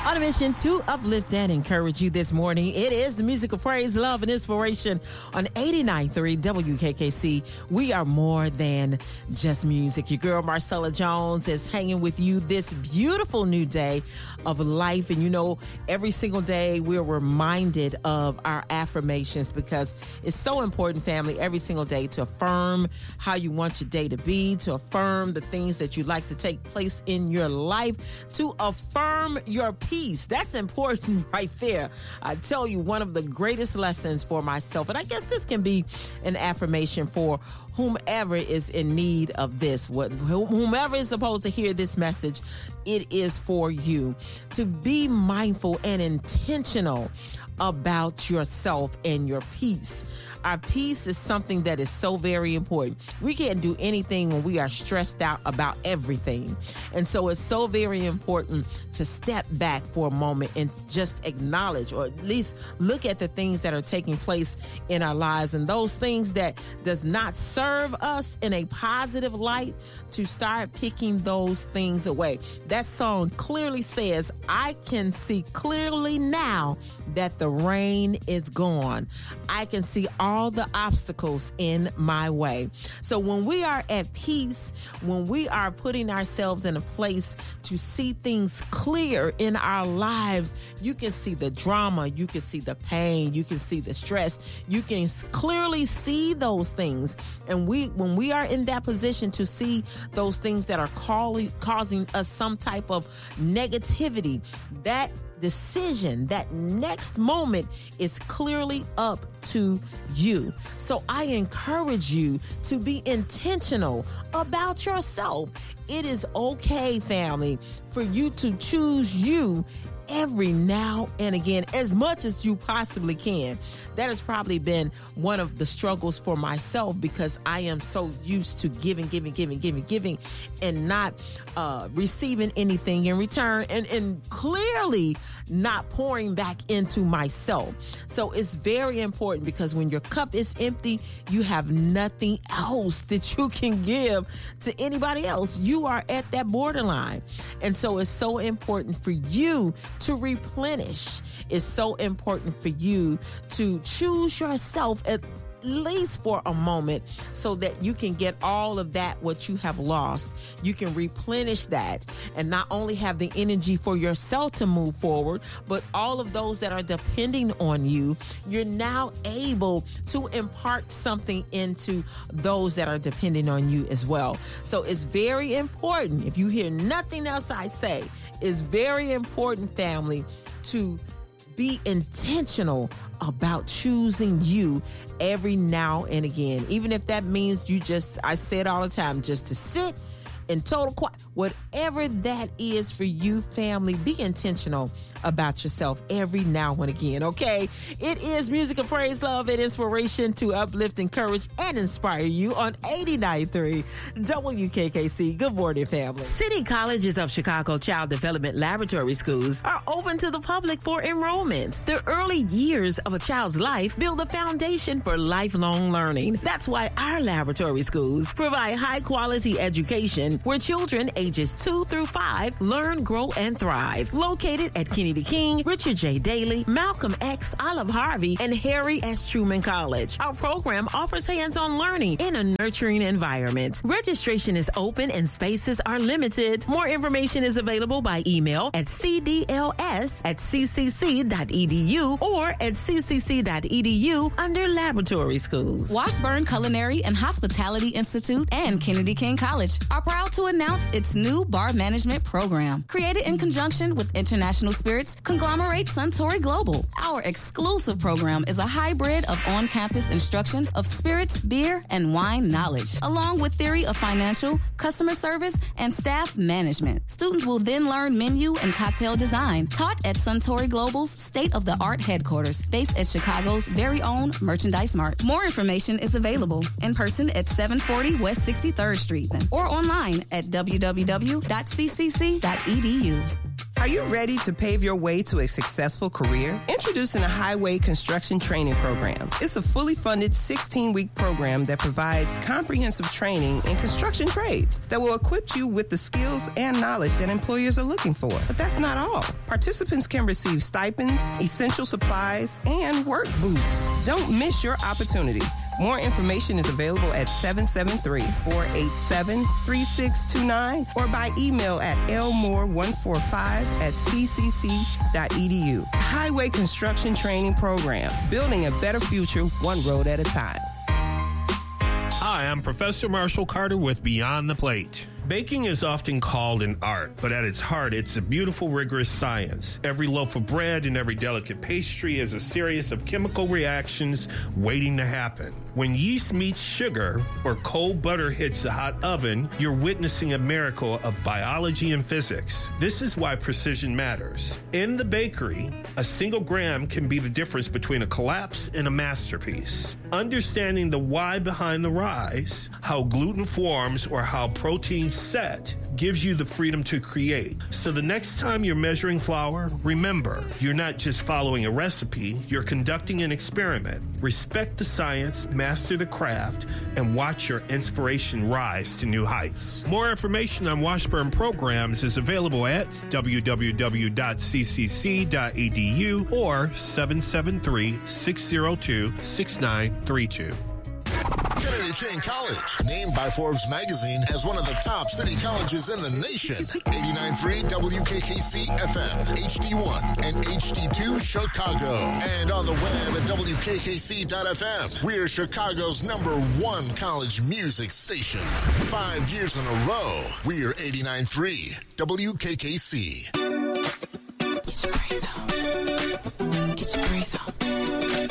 On a mission to uplift and encourage you this morning, it is the music of praise, love, and inspiration on 89.3 WKKC. We are more than just music. Your girl, Marcella Jones, is hanging with you this beautiful new day of life. And you know, every single day we're reminded of our affirmations because it's so important, family, every single day to affirm how you want your day to be, to affirm the things that you'd like to take place in your life, to affirm your peace. That's important right there. I tell you, one of the greatest lessons for myself, and I guess this can be an affirmation for whomever is in need of this, whomever is supposed to hear this message, it is for you to be mindful and intentional about yourself and your peace. Our peace is something that is so very important. We can't do anything when we are stressed out about everything. And so it's so very important to step back for a moment and just acknowledge, or at least look at the things that are taking place in our lives, and those things that does not serve us in a positive light, to start picking those things away. That song clearly says, I can see clearly now that the rain is gone. I can see all the obstacles in my way. So when we are at peace, when we are putting ourselves in a place to see things clear in our lives, you can see the drama, you can see the pain, you can see the stress, you can clearly see those things. And when we are in that position to see those things that are causing us some type of negativity, that decision, that next moment is clearly up to you. So I encourage you to be intentional about yourself. It is okay, family, for you to choose you every now and again, as much as you possibly can. That has probably been one of the struggles for myself, because I am so used to giving, and not receiving anything in return, and clearly not pouring back into myself. So it's very important, because when your cup is empty, you have nothing else that you can give to anybody else. You are at that borderline. And so it's so important for you to replenish. It's so important for you to choose yourself at least for a moment, so that you can get all of that what you have lost. You can replenish that, and not only have the energy for yourself to move forward, but all of those that are depending on you, you're now able to impart something into those that are depending on you as well. So it's very important, if you hear nothing else I say, it's very important, family, to be intentional about choosing you every now and again. Even if that means I say it all the time, just to sit in total quiet, whatever that is for you, family, be intentional about yourself every now and again, okay? It is music of praise, love, and inspiration to uplift, encourage, and inspire you on 89.3 WKKC. Good morning, family. City Colleges of Chicago Child Development Laboratory Schools are open to the public for enrollment. The early years of a child's life build a foundation for lifelong learning. That's why our laboratory schools provide high-quality education where children ages 2 through 5 learn, grow, and thrive. Located at Kennedy King, Richard J. Daley, Malcolm X, Olive Harvey, and Harry S. Truman College. Our program offers hands-on learning in a nurturing environment. Registration is open and spaces are limited. More information is available by email at cdls@ccc.edu or at ccc.edu under laboratory schools. Washburn Culinary and Hospitality Institute and Kennedy King College are proud to announce its new bar management program. Created in conjunction with International Spirits conglomerate Suntory Global. Our exclusive program is a hybrid of on-campus instruction of spirits, beer, and wine knowledge, along with theory of financial, customer service, and staff management. Students will then learn menu and cocktail design, taught at Suntory Global's state-of-the-art headquarters, based at Chicago's very own Merchandise Mart. More information is available in person at 740 West 63rd Street or online at www.ccc.edu. Are you ready to pave your way to a successful career? Introducing the Highway Construction Training Program. It's a fully funded 16-week program that provides comprehensive training in construction trades that will equip you with the skills and knowledge that employers are looking for. But that's not all. Participants can receive stipends, essential supplies, and work boots. Don't miss your opportunity. More information is available at 773-487-3629 or by email at lmore145@ccc.edu. Highway Construction Training Program, building a better future one road at a time. Hi, I'm Professor Marshall Carter with Beyond the Plate. Baking is often called an art, but at its heart, it's a beautiful, rigorous science. Every loaf of bread and every delicate pastry is a series of chemical reactions waiting to happen. When yeast meets sugar or cold butter hits a hot oven, you're witnessing a miracle of biology and physics. This is why precision matters. In the bakery, a single gram can be the difference between a collapse and a masterpiece. Understanding the why behind the rise, how gluten forms or how proteins set, gives you the freedom to create. So the next time you're measuring flour, remember, you're not just following a recipe, you're conducting an experiment. Respect the science, master the craft, and watch your inspiration rise to new heights. More information on Washburn programs is available at www.ccc.edu or 773-602-6932. Kennedy King College, named by Forbes magazine as one of the top city colleges in the nation. 89.3 WKKC FM, HD1 and HD2 Chicago. And on the web at WKKC.FM. We're Chicago's #1 college music station. 5 years in a row, we're 89.3 WKKC. Get your praise out. Get your praise out.